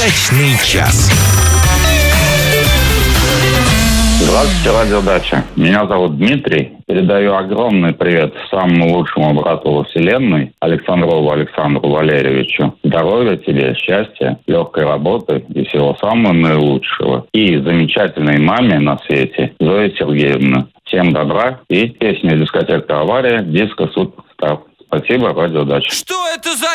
Удачный час. Здравствуйте, радиодача. Меня зовут Дмитрий. Передаю огромный привет самому лучшему брату во вселенной, Александрову Александру Валерьевичу. Здоровья тебе, счастья, легкой работы и всего самого наилучшего. И замечательной маме на свете, Зое Сергеевне. Всем добра и песня «Дискотека авария», «Диско Суперстар». Спасибо, радиодача. Что это за